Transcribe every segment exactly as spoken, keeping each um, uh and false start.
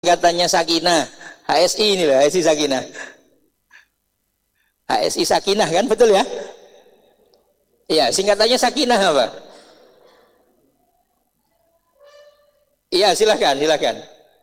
Katanya Sakinah, H S I ini loh, H S I Sakinah. H S I Sakinah kan, betul ya? Iya, singkatannya Sakinah apa? Iya, silahkan, silahkan.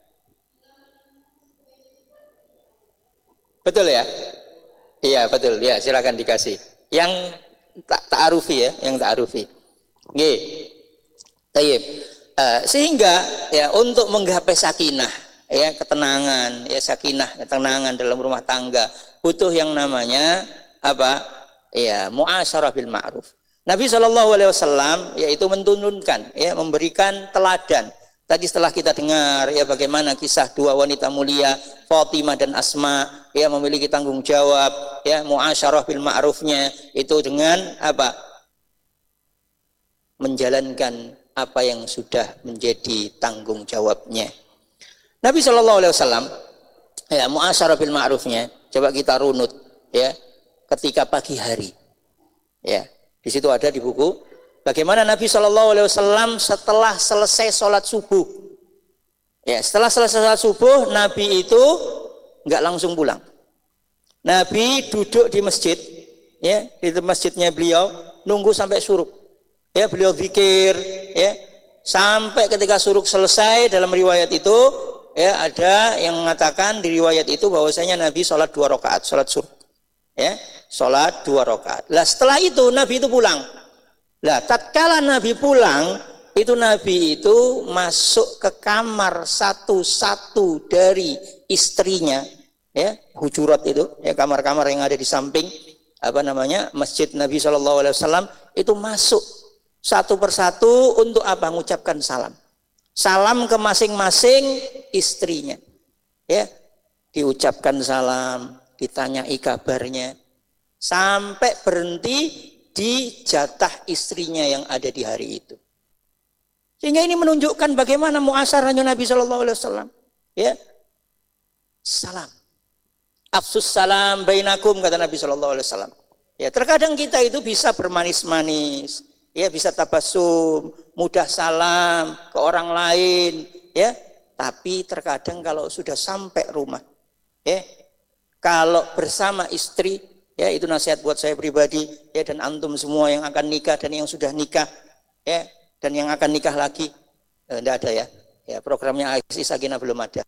Betul ya? Iya, betul ya, silahkan dikasih. Yang tak ta'arufi ya, yang ta'arufi. Oke. Baik. Uh, sehingga ya untuk menggapai sakinah, ya ketenangan, ya sakinah, ketenangan dalam rumah tangga butuh yang namanya apa? Ya muasyarah bil ma'ruf. Nabi shallallahu alaihi wasallam yaitu mentuntunkan, ya memberikan teladan. Tadi setelah kita dengar ya bagaimana kisah dua wanita mulia Fatimah dan Asma ya memiliki tanggung jawab ya muasyarah bil ma'rufnya itu dengan apa? Menjalankan apa yang sudah menjadi tanggung jawabnya. Nabi shallallahu alaihi wasallam ya muasyarah bil ma'rufnya coba kita runut ya ketika pagi hari. Ya, di situ ada di buku bagaimana Nabi shallallahu alaihi wasallam setelah selesai sholat subuh. Ya, setelah selesai sholat subuh Nabi itu nggak langsung pulang. Nabi duduk di masjid ya, di masjidnya beliau nunggu sampai syuruk. Ya, beliau zikir ya sampai ketika syuruk selesai. Dalam riwayat itu ya ada yang mengatakan di riwayat itu bahwasanya Nabi sholat dua rakaat sholat syuruk ya sholat dua rakaat. Lah setelah itu Nabi itu pulang. Lah tatkala Nabi pulang itu Nabi itu masuk ke kamar satu-satu dari istrinya ya hujurat itu ya kamar-kamar yang ada di samping apa namanya masjid Nabi shallallahu alaihi wasallam itu masuk satu persatu untuk apa? Mengucapkan salam. Salam ke masing-masing istrinya. Ya, diucapkan salam, ditanyai kabarnya, sampai berhenti di jatah istrinya yang ada di hari itu. Sehingga ini menunjukkan bagaimana muasyarahnya Nabi Shallallahu Alaihi Wasallam. Ya, salam. Afsus salam bainakum kata Nabi Shallallahu Alaihi Wasallam. Ya, terkadang kita itu bisa bermanis-manis. Ya bisa tabasum, mudah salam ke orang lain, ya. Tapi terkadang kalau sudah sampai rumah, ya, kalau bersama istri, ya itu nasihat buat saya pribadi, ya dan antum semua yang akan nikah dan yang sudah nikah, ya dan yang akan nikah lagi, eh, enggak ada ya, ya programnya H S I Sakinah belum ada,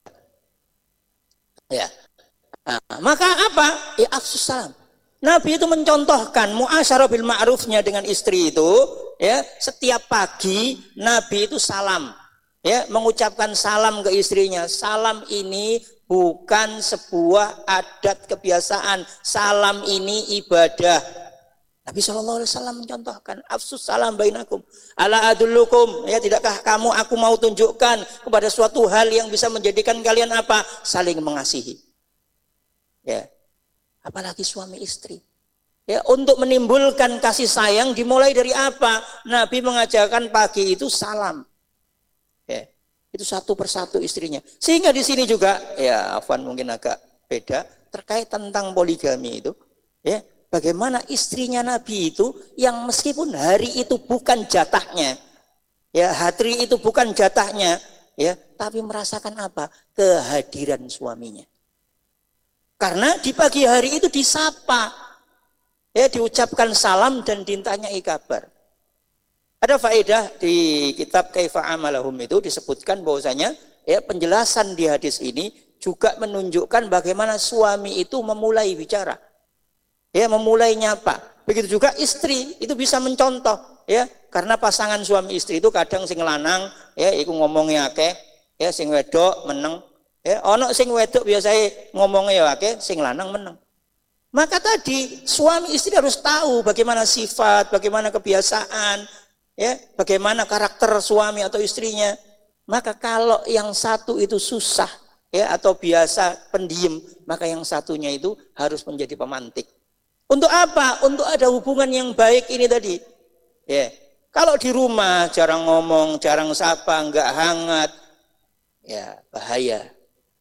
ya. Nah, maka apa? Ya afsus salam. Nabi itu mencontohkan muasyarah bil ma'rufnya dengan istri itu ya setiap pagi Nabi itu salam ya mengucapkan salam ke istrinya. Salam ini bukan sebuah adat kebiasaan, salam ini ibadah. Nabi shallallahu alaihi wasallam mencontohkan afsus salam bainakum ala adullukum ya tidakkah kamu aku mau tunjukkan kepada suatu hal yang bisa menjadikan kalian apa? Saling mengasihi. Ya. Apalagi suami istri. Ya, untuk menimbulkan kasih sayang dimulai dari apa? Nabi mengajarkan pagi itu salam. Ya, itu satu persatu istrinya. Sehingga di sini juga, ya Afwan mungkin agak beda terkait tentang poligami itu. Ya, bagaimana istrinya Nabi itu yang meskipun hari itu bukan jatahnya, ya hari itu bukan jatahnya, ya tapi merasakan apa? Kehadiran suaminya. Karena di pagi hari itu disapa, ya diucapkan salam dan ditanyai kabar. Ada faedah di kitab Kaifa Amalahum itu disebutkan bahwasanya ya penjelasan di hadis ini juga menunjukkan bagaimana suami itu memulai bicara, ya memulai nyapa. Begitu juga istri itu bisa mencontoh, ya karena pasangan suami istri itu kadang sing lanang, ya iku ngomongnya akeh, ya sing wedok meneng. Ya, ono sing wedok biasanya ngomongnya ya akeh, sing lanang meneng. Maka tadi suami istri harus tahu bagaimana sifat, bagaimana kebiasaan, ya, bagaimana karakter suami atau istrinya. Maka kalau yang satu itu susah, ya atau biasa pendiam, maka yang satunya itu harus menjadi pemantik. Untuk apa? Untuk ada hubungan yang baik ini tadi. Ya, kalau di rumah jarang ngomong, jarang sapa, enggak hangat, ya bahaya.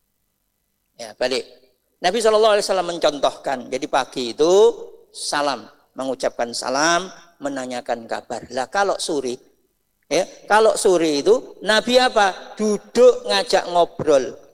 Ya, balik. Nabi shallallahu alaihi wasallam mencontohkan. Jadi pagi itu salam, mengucapkan salam, menanyakan kabar. Lah kalau sore, ya, kalau sore itu Nabi apa? Duduk ngajak ngobrol.